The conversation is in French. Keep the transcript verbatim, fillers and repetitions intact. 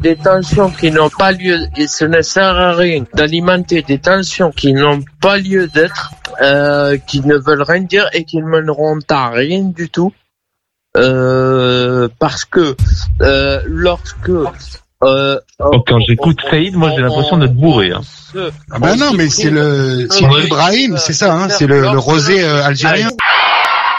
des tensions qui n'ont pas lieu, et ce ne sert à rien d'alimenter des tensions qui n'ont pas lieu d'être, euh, qui ne veulent rien dire et qui ne mèneront à rien du tout, euh, parce que euh, lorsque Euh, oh, quand j'écoute Saïd, moi j'ai l'impression d'être bourré. Hein. Ah ben non, mais c'est le, c'est l'Ibrahim, c'est ça, hein, c'est le, le rosé euh, algérien.